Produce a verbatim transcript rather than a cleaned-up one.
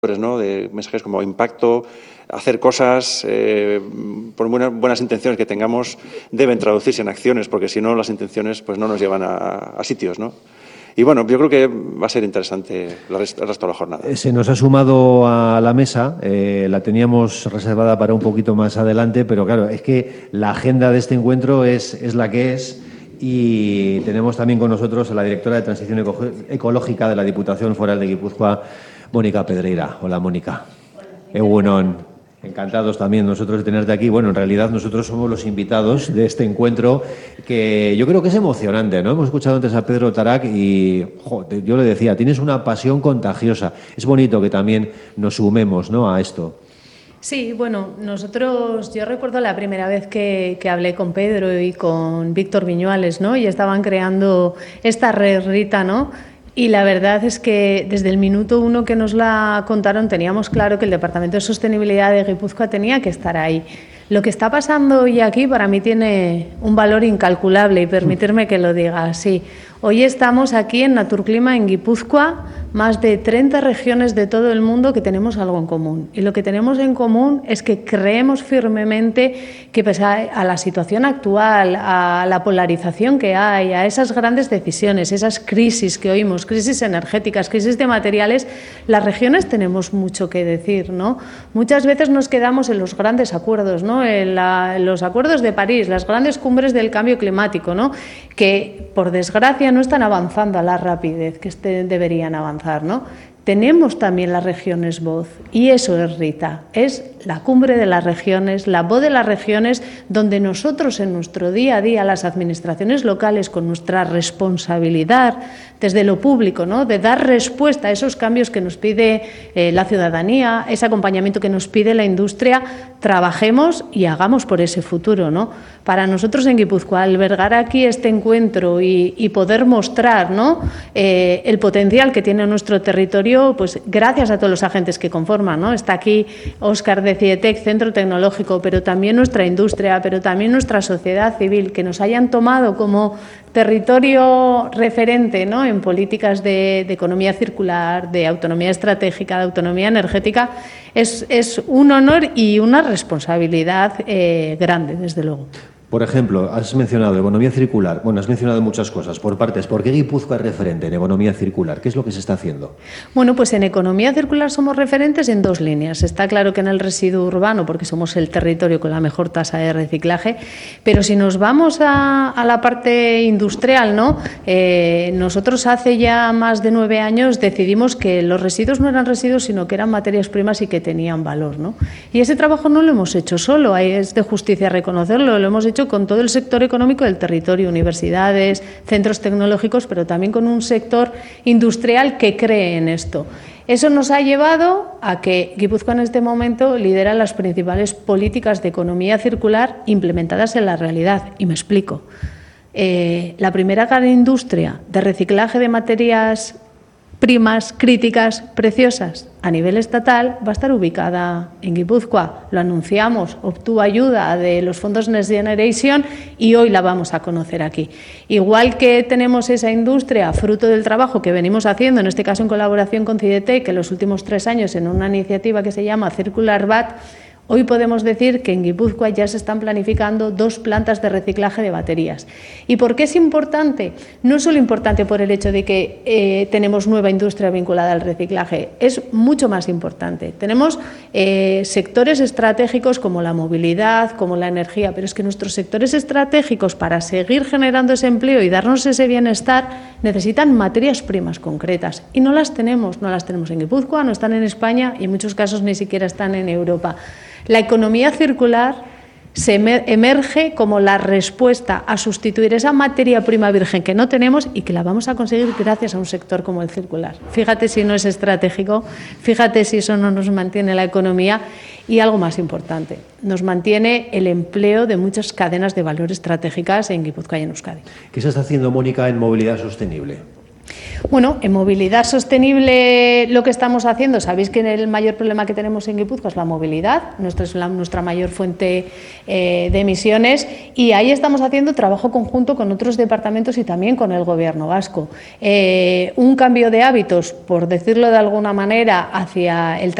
¿no? De mensajes como impacto, hacer cosas, eh, por buenas, buenas intenciones que tengamos, deben traducirse en acciones, porque si no, las intenciones pues, no nos llevan a, a sitios, ¿no? Y bueno, yo creo que va a ser interesante el resto, el resto de la jornada. Se nos ha sumado a la mesa, eh, la teníamos reservada para un poquito más adelante, pero claro, es que la agenda de este encuentro es, es la que es. Y tenemos también con nosotros a la directora de Transición Eco Ecológica de la Diputación Foral de Guipúzcoa, Mónica Pedreira. Hola, Mónica. Egunon. Encantados también nosotros de tenerte aquí. Bueno, en realidad nosotros somos los invitados de este encuentro que yo creo que es emocionante, ¿no? Hemos escuchado antes a Pedro Tarac y jo, yo le decía, tienes una pasión contagiosa. Es bonito que también nos sumemos, ¿no?, a esto. Sí, bueno, nosotros, yo recuerdo la primera vez que, que hablé con Pedro y con Víctor Viñuales, ¿no? Y estaban creando esta red Rita, ¿no? Y la verdad es que desde el minuto uno que nos la contaron teníamos claro que el Departamento de Sostenibilidad de Guipúzcoa tenía que estar ahí. Lo que está pasando hoy aquí para mí tiene un valor incalculable y permitirme que lo diga así. Hoy estamos aquí en Naturclima, en Guipúzcoa, más de treinta regiones de todo el mundo que tenemos algo en común. Y lo que tenemos en común es que creemos firmemente que pese a la situación actual, a la polarización que hay, a esas grandes decisiones, esas crisis que oímos, crisis energéticas, crisis de materiales, las regiones tenemos mucho que decir, ¿no? Muchas veces nos quedamos en los grandes acuerdos, ¿no? En, la, en los acuerdos de París, las grandes cumbres del cambio climático, ¿no? Que, por desgracia, no están avanzando a la rapidez que este, deberían avanzar, ¿no? Tenemos también las regiones voz y eso es Rita, es la cumbre de las regiones, la voz de las regiones, donde nosotros en nuestro día a día, las administraciones locales, con nuestra responsabilidad desde lo público, ¿no?, de dar respuesta a esos cambios que nos pide eh, la ciudadanía, ese acompañamiento que nos pide la industria, trabajemos y hagamos por ese futuro, ¿no? Para nosotros en Guipúzcoa, albergar aquí este encuentro y, y poder mostrar, ¿no?, eh, el potencial que tiene nuestro territorio, pues gracias a todos los agentes que conforman, ¿no? Está aquí Óscar de CIETEC, Centro Tecnológico, pero también nuestra industria, pero también nuestra sociedad civil, que nos hayan tomado como territorio referente, ¿no?, en políticas de, de economía circular, de autonomía estratégica, de autonomía energética, es, es un honor y una responsabilidad eh, grande, desde luego. Por ejemplo, has mencionado economía circular. Bueno, has mencionado muchas cosas por partes. ¿Por qué Guipúzcoa es referente en economía circular? ¿Qué es lo que se está haciendo? Bueno, pues en economía circular somos referentes en dos líneas. Está claro que en el residuo urbano, porque somos el territorio con la mejor tasa de reciclaje, pero si nos vamos a, a la parte industrial, ¿no? Eh, nosotros hace ya más de nueve años decidimos que los residuos no eran residuos, sino que eran materias primas y que tenían valor, ¿no? Y ese trabajo no lo hemos hecho solo, es de justicia reconocerlo, lo hemos hecho con todo el sector económico del territorio, universidades, centros tecnológicos, pero también con un sector industrial que cree en esto. Eso nos ha llevado a que Guipúzcoa en este momento lidera las principales políticas de economía circular implementadas en la realidad. Y me explico. Eh, la primera gran industria de reciclaje de materias primas, críticas, preciosas a nivel estatal va a estar ubicada en Guipúzcoa. Lo anunciamos, obtuvo ayuda de los fondos Next Generation y hoy la vamos a conocer aquí. Igual que tenemos esa industria, fruto del trabajo que venimos haciendo, en este caso en colaboración con CIDETEC, en los últimos tres años en una iniciativa que se llama Circular B A T, hoy podemos decir que en Guipúzcoa ya se están planificando dos plantas de reciclaje de baterías. ¿Y por qué es importante? No es solo importante por el hecho de que eh, tenemos nueva industria vinculada al reciclaje, es mucho más importante. Tenemos eh, sectores estratégicos como la movilidad, como la energía, pero es que nuestros sectores estratégicos, para seguir generando ese empleo y darnos ese bienestar, necesitan materias primas concretas. Y no las tenemos, no las tenemos en Guipúzcoa, no están en España y en muchos casos ni siquiera están en Europa. La economía circular se emerge como la respuesta a sustituir esa materia prima virgen que no tenemos y que la vamos a conseguir gracias a un sector como el circular. Fíjate si no es estratégico, fíjate si eso no nos mantiene la economía y algo más importante, nos mantiene el empleo de muchas cadenas de valor estratégicas en Guipúzcoa y en Euskadi. ¿Qué se está haciendo, Mónica, en movilidad sostenible? Bueno, en movilidad sostenible lo que estamos haciendo, sabéis que el mayor problema que tenemos en Guipúzcoa es la movilidad, nuestra es la, nuestra mayor fuente eh, de emisiones, y ahí estamos haciendo trabajo conjunto con otros departamentos y también con el Gobierno vasco. Eh, un cambio de hábitos, por decirlo de alguna manera, hacia el